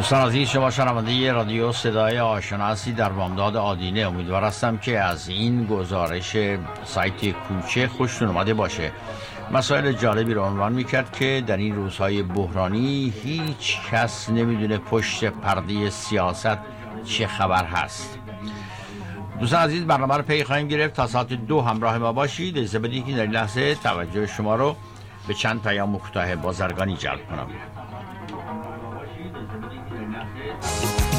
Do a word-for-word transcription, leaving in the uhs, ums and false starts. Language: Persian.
دوستان عزیز، شما شنونده رادیو صدای آشنا هستید. در بامداد آدینه امیدوار هستم که از این گزارش سایت کوچه خوشتون اومده باشه. مسائل جالبی رو عنوان میکرد که در این روزهای بحرانی هیچ کس نمیدونه پشت پرده سیاست چه خبر هست. دوستان عزیز، برنامه رو پی خواهیم گرفت. تا ساعت دو همراه ما باشید. اجازه بدید که در این لحظه توجه شما رو به چند پیام کوتاه بازرگانی جلب کنم.